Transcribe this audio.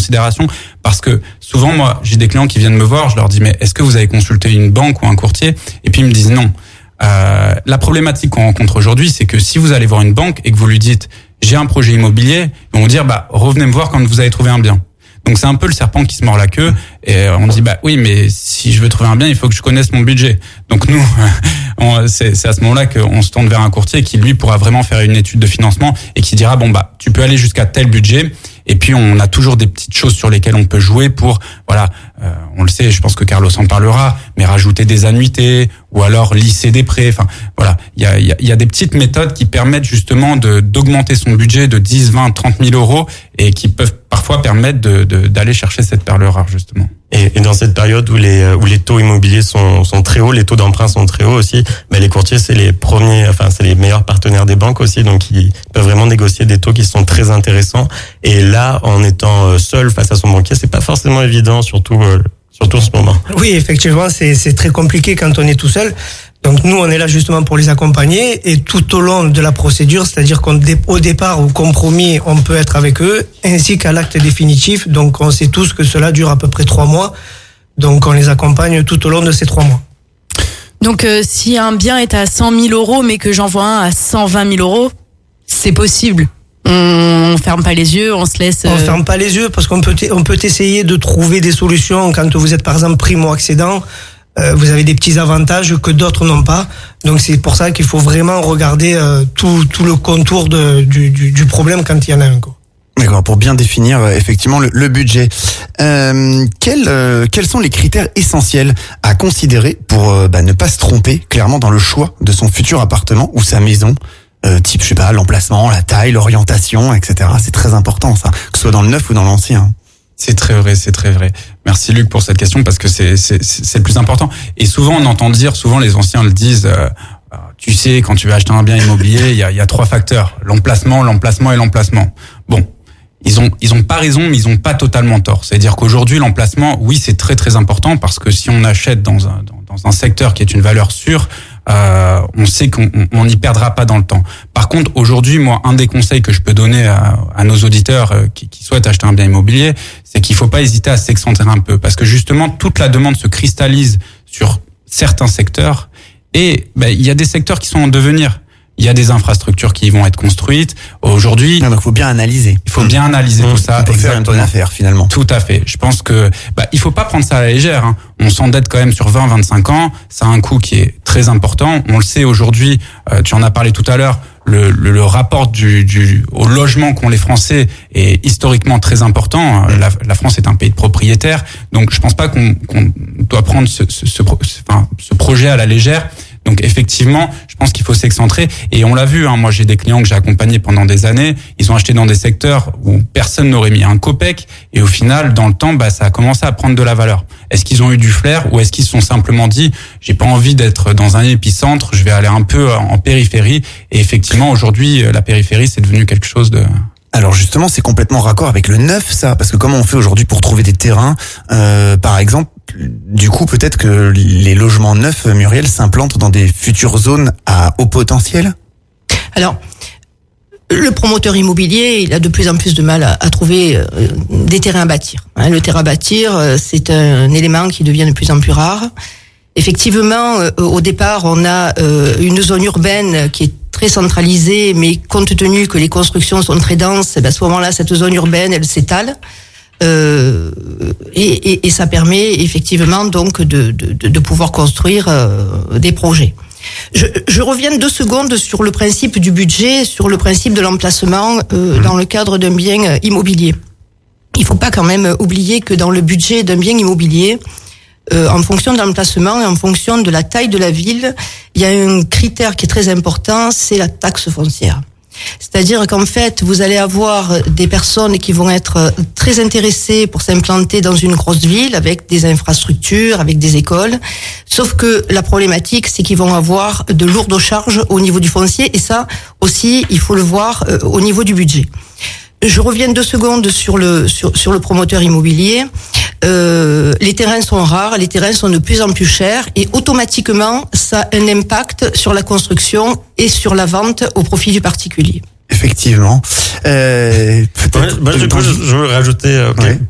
considération, parce que souvent, moi, j'ai des clients qui viennent me voir, je leur dis, mais est-ce que vous avez consulté une banque ou un courtier? Et puis ils me disent non. La problématique qu'on rencontre aujourd'hui, c'est que si vous allez voir une banque et que vous lui dites, j'ai un projet immobilier, ils vont vous dire, revenez me voir quand vous avez trouvé un bien. Donc c'est un peu le serpent qui se mord la queue, et on dit oui, mais si je veux trouver un bien, il faut que je connaisse mon budget. Donc nous, c'est à ce moment-là qu'on se tourne vers un courtier qui lui pourra vraiment faire une étude de financement et qui dira tu peux aller jusqu'à tel budget. Et puis on a toujours des petites choses sur lesquelles on peut jouer pour on le sait, je pense que Carlos en parlera, mais rajouter des annuités ou alors lisser des prêts. Enfin voilà, il y a des petites méthodes qui permettent justement d'augmenter son budget de 10, 20, 30 000 euros et qui peuvent parfois permettre d'aller chercher cette perle rare justement. Et dans cette période où les taux immobiliers sont très hauts, les taux d'emprunt sont très hauts aussi, les courtiers c'est les meilleurs partenaires des banques aussi, donc ils peuvent vraiment négocier des taux qui sont très intéressants. Et là, en étant seul face à son banquier, c'est pas forcément évident, surtout en ce moment. Oui, effectivement, c'est très compliqué quand on est tout seul. Donc nous, on est là justement pour les accompagner, et tout au long de la procédure, c'est-à-dire qu'au départ, au compromis, on peut être avec eux, ainsi qu'à l'acte définitif. Donc on sait tous que cela dure à peu près 3 mois. Donc on les accompagne tout au long de ces 3 mois. Donc si un bien est à 100 000 euros, mais que j'en vois un à 120 000 euros, c'est possible. On ferme pas les yeux, on se laisse. On ferme pas les yeux parce qu'on peut essayer de trouver des solutions quand vous êtes par exemple primo-accédant. Vous avez des petits avantages que d'autres n'ont pas. Donc c'est pour ça qu'il faut vraiment regarder tout le contour du problème quand il y en a un. D'accord, pour bien définir effectivement le budget. Quels sont les critères essentiels à considérer pour ne pas se tromper clairement dans le choix de son futur appartement ou sa maison? Type, l'emplacement, la taille, l'orientation, etc. C'est très important ça, que ce soit dans le neuf ou dans l'ancien. C'est très vrai, c'est très vrai. Merci Luc pour cette question parce que c'est le plus important. Et souvent on entend dire, souvent les anciens le disent, tu sais, quand tu vas acheter un bien immobilier, il y a 3 facteurs: l'emplacement et l'emplacement. Bon, ils ont pas raison, mais ils ont pas totalement tort. C'est-à-dire qu'aujourd'hui l'emplacement, oui, c'est très très important parce que si on achète dans un secteur qui est une valeur sûre, on sait qu'on n'y perdra pas dans le temps. Par contre, aujourd'hui, moi, un des conseils que je peux donner à nos auditeurs qui souhaitent acheter un bien immobilier, c'est qu'il faut pas hésiter à s'excentrer un peu, parce que justement, toute la demande se cristallise sur certains secteurs, et il y a des secteurs qui sont en devenir. Il y a des infrastructures qui vont être construites. Aujourd'hui, donc faut bien analyser. Il faut bien analyser tout ça. Pour faire une bonne affaire finalement. Tout à fait. Je pense que il faut pas prendre ça à la légère. Hein. On s'endette quand même sur 20-25 ans. Ça a un coût qui est très important. On le sait aujourd'hui. Tu en as parlé tout à l'heure. Le rapport au logement qu'ont les Français est historiquement très important. La France est un pays de propriétaires. Donc je pense pas qu'on doit prendre ce projet à la légère. Donc effectivement, je pense qu'il faut s'excentrer, et on l'a vu, moi j'ai des clients que j'ai accompagnés pendant des années, ils ont acheté dans des secteurs où personne n'aurait mis un copec, et au final dans le temps ça a commencé à prendre de la valeur. Est-ce qu'ils ont eu du flair, ou est-ce qu'ils se sont simplement dit j'ai pas envie d'être dans un épicentre, je vais aller un peu en périphérie, et effectivement aujourd'hui la périphérie c'est devenu quelque chose de... Alors justement, c'est complètement raccord avec le neuf, ça, parce que comment on fait aujourd'hui pour trouver des terrains, par exemple, du coup, peut-être que les logements neufs, Muriel, s'implantent dans des futures zones à haut potentiel? Alors, le promoteur immobilier, il a de plus en plus de mal à trouver des terrains à bâtir. Le terrain à bâtir, c'est un élément qui devient de plus en plus rare. Effectivement, au départ, on a une zone urbaine qui est très centralisée, mais compte tenu que les constructions sont très denses, à ce moment-là, cette zone urbaine, elle s'étale. Et ça permet effectivement donc de pouvoir construire des projets. Je reviens 2 secondes sur le principe du budget, sur le principe de l'emplacement dans le cadre d'un bien immobilier. Il faut pas quand même oublier que dans le budget d'un bien immobilier, en fonction de l'emplacement et en fonction de la taille de la ville, il y a un critère qui est très important, c'est la taxe foncière. C'est-à-dire qu'en fait, vous allez avoir des personnes qui vont être très intéressées pour s'implanter dans une grosse ville avec des infrastructures, avec des écoles. Sauf que la problématique, c'est qu'ils vont avoir de lourdes charges au niveau du foncier, et ça aussi, il faut le voir au niveau du budget. Je reviens 2 secondes sur le promoteur immobilier. Les terrains sont rares, les terrains sont de plus en plus chers, et automatiquement, ça a un impact sur la construction et sur la vente au profit du particulier. Effectivement. Du coup, je veux rajouter